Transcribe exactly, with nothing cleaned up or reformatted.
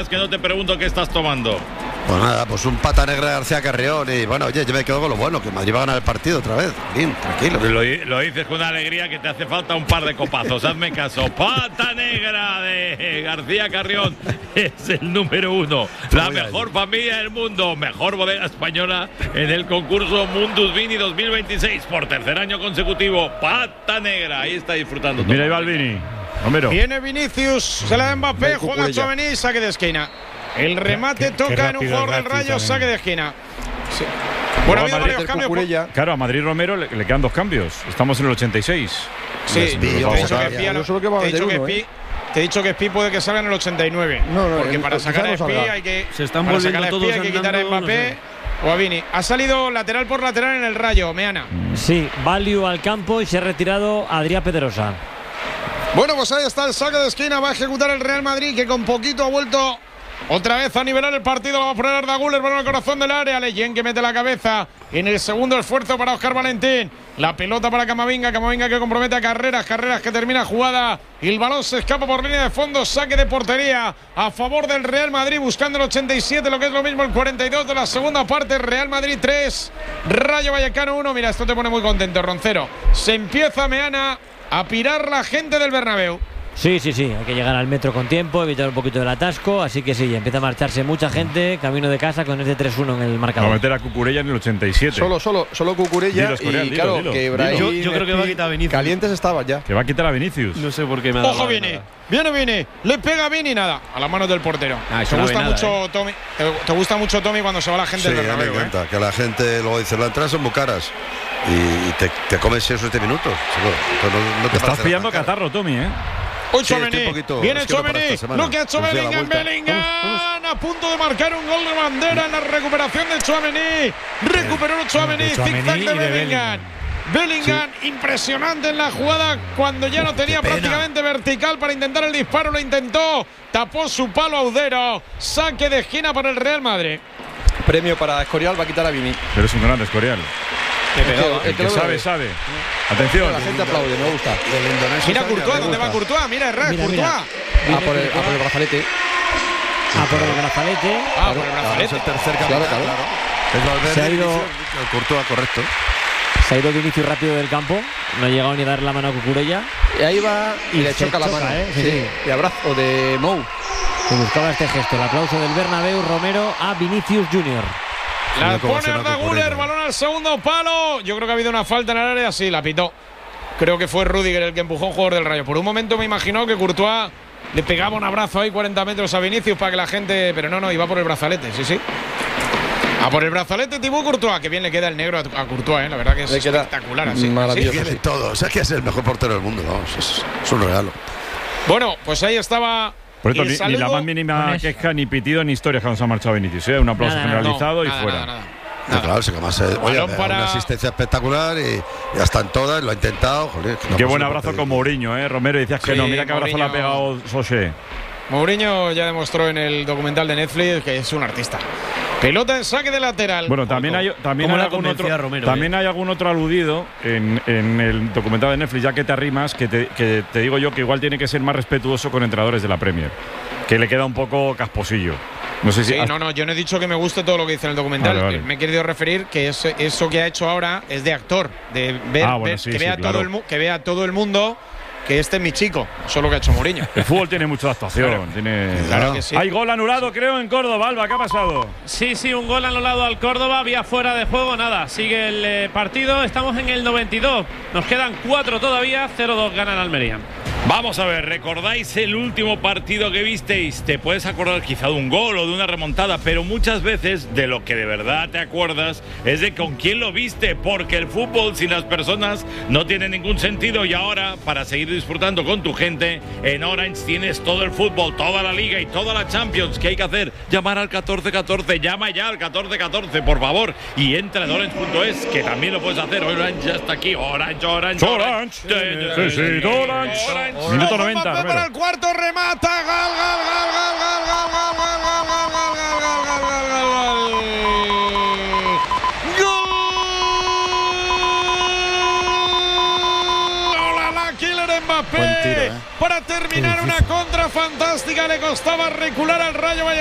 Es que no te pregunto qué estás tomando. Pues nada, pues un pata negra de García Carrión. Y bueno, oye, yo me quedo con lo bueno, que Madrid va a ganar el partido otra vez. Bien, tranquilo. Lo, lo dices con una alegría que te hace falta un par de copazos. Hazme caso. Pata negra de García Carrión es el número uno. La mejor familia del mundo. Mejor bodega española en el concurso Mundus Vini dos mil veintiséis. Por tercer año consecutivo. Pata negra. Ahí está disfrutando. Mira, ahí va el Vini. Romero. Viene Vinicius, se la da Mbappé, juega Tchouaméni, saque de esquina. El remate Qué- toca qué en un rápido jugador del Rakitic Rayo, también. saque de esquina. Sí. Bueno, ha habido Madrid, varios cambios. Cucurella. Claro, a Madrid Romero le, le quedan dos cambios. Estamos en el ochenta y seis. Sí, Yes, te he vamos dicho a- que Spi, Yo solo que va a te he dicho meter que uno, Spi- ¿eh? te he dicho que Spi puede que salga en el ochenta y nueve. No, no, porque el- para el sacar a quizá no Spi salga. hay que, Se están para volviendo sacar a Spi todos hay que quitar a andando, Mbappé no sé. o a Vini. Ha salido lateral por lateral en el Rayo, Meana. Sí, Value al campo y se ha retirado Adrián Pedrosa. Bueno, pues ahí está el saque de esquina. Va a ejecutar el Real Madrid, que con poquito ha vuelto otra vez a nivelar el partido. Lo va a poner Arda Güler, balón al corazón del área. Leyen que mete la cabeza en el segundo esfuerzo para Óscar Valentín. La pelota para Camavinga. Camavinga que compromete a Carreras. Carreras que termina jugada. Y el balón se escapa por línea de fondo. Saque de portería a favor del Real Madrid. Buscando el ochenta y siete, lo que es lo mismo el cuarenta y dos de la segunda parte. Real Madrid tres, Rayo Vallecano uno. Mira, esto te pone muy contento, Roncero. Se empieza, Meana, a pirar la gente del Bernabéu. Sí, sí, sí, hay que llegar al metro con tiempo, evitar un poquito del atasco, así que sí, empieza a marcharse mucha gente, camino de casa con este tres uno en el Va a marcador. meter a Cucurella en el ochenta y siete. Solo, solo, solo Cucurella. Dilo, Escorial, Y dilo, claro, dilo, que dilo. Brahim, Yo- yo creo que va a Spi, quitar a Vinicius. Calientes estaban ya. Que va a quitar a Vinicius. No sé por qué me ha dado Ojo, la viene. nada. Viene, viene. Le pega Vini, nada. A las manos del portero. Ah, eso te no gusta ve nada, mucho, Tommy. Te, te gusta mucho, Tommy, cuando se va la gente Sí, del a mí me Bernabéu, ¿eh? encanta. Que la gente luego dice, las entradas son muy caras. Y, y te, te comes seis o siete minutos. Seguro. Entonces, no, no te Estás parece pillando nada caro. catarro, Tommy, ¿eh? Hoy Sí, Tchouaméni. estoy un poquito- Viene es que no para Tchouaméni. esta semana. Lo que ha hecho Nos dio la Bellingham. vuelta. Bellingham a punto de marcar un gol de bandera en la recuperación de Tchouaméni. Recuperó Tchouaméni. De Tchouaméni Zigzag y de de Bellingham. Bellingham, impresionante en la jugada cuando ya lo tenía prácticamente vertical para intentar el disparo. Lo intentó. Tapó su palo Audero. Saque de esquina para el Real Madrid. Premio para Escorial, va a quitar a Vini. Pero es un grande Escorial. El que- el El que que lo sabe, ve. sabe. Atención. La gente aplaude, me gusta. El indonesio Mira está Courtois, bien, ¿dónde me va gusta. Courtois? Mira, Herrera, Mira, Courtois. mira. A por el, a por el brazalete. Ah, por el brazalete. Ah, por el Claro, es brazalete. el tercer capitán, Claro, claro. claro. Es Valverde, Se ha ido- Vinicius, Courtois, correcto. Se ha ido Vinicius rápido del campo, no ha llegado ni a darle la mano a Cucurella. Y ahí va y, Y le se choca la choca, mano. ¿eh? Sí, Sí, sí. de abrazo de Mou. Se buscaba este gesto, el aplauso del Bernabéu, Romero a Vinicius junior La Mira cómo pone se la Arda Cucurella. Güler, balón al segundo palo. Yo creo que ha habido una falta en el área, sí, la pitó. Creo que fue Rüdiger el que empujó a un jugador del Rayo. Por un momento me imaginó que Courtois le pegaba un abrazo ahí cuarenta metros a Vinicius para que la gente… Pero no, no, iba por el brazalete, sí, sí. A por el brazalete Thibaut Courtois, que bien le queda el negro a, a Courtois, ¿eh? La verdad que es Le queda espectacular así. maravilloso. Sí. Tiene todo. O sea, que es el mejor portero del mundo. Vamos, es, es un regalo. Bueno, pues ahí estaba… Por esto, el ni, ni saludo. la más mínima queja, ni pitido, ni historia cuando se ha marchado Vinicius. ¿eh? Un aplauso Nada, nada, generalizado No, y nada, fuera. nada, nada. No, claro, sí que además, eh, oye, Balón para- una asistencia espectacular y ya están todas, lo ha intentado. Joder, que no Qué ha buen pasado abrazo por con Mourinho, ¿eh? Romero, decías que Sí, no. Mira qué abrazo le ha Mourinho- pegado Soche. Mourinho ya demostró en el documental de Netflix que es un artista. Pelota en saque de lateral. Bueno, también hay, también ¿Cómo hay la algún otro, convencía Romero, también eh? hay algún otro aludido en, en el documental de Netflix, ya que te arrimas, que te, que te digo yo que igual tiene que ser más respetuoso con entrenadores de la Premier, que le queda un poco casposillo. No sé si Sí, has- no, no, yo no he dicho que me guste todo lo que dice en el documental. Vale, vale. Me he querido referir que eso, eso que ha hecho ahora es de actor, de ver, Ah, bueno, ver- sí, que, sí, vea claro. todo el, mu- que vea todo el mundo que este es mi chico. Eso es lo que ha hecho Mourinho. el fútbol tiene mucha actuación. Claro. Tiene... Claro que sí. Hay gol anulado, creo, en Córdoba. Alba, ¿qué ha pasado? Sí, sí, un gol anulado al Córdoba, vía fuera de juego, nada, sigue el eh, partido, estamos en el noventa y dos, nos quedan cuatro todavía, cero dos gana el Almería. Vamos a ver, ¿recordáis el último partido que visteis? Te puedes acordar quizá de un gol o de una remontada, pero muchas veces de lo que de verdad te acuerdas es de con quién lo viste, porque el fútbol sin las personas no tiene ningún sentido. Y ahora, para seguir disfrutando con tu gente, en Orange tienes todo el fútbol, toda la Liga y toda la Champions. ¿Qué hay que hacer? Llamar al catorce catorce, llama ya al catorce catorce, por favor, y entra en orange punto es, que también lo puedes hacer. Orange ya está aquí, Orange, Orange, Orange. Sí, sí, Orange. Minuto noventa, Va para Romero. el cuarto, remata, gol, gol, gol, gol, gol, gol, gol, gol, gol, gol, gol, gol, gol, gol, gol, gol. ¡Hola, la Kylian Mbappé! Buen tiro, ¿eh? para terminar una contra fantástica. Le costaba recular al Rayo Vallecano.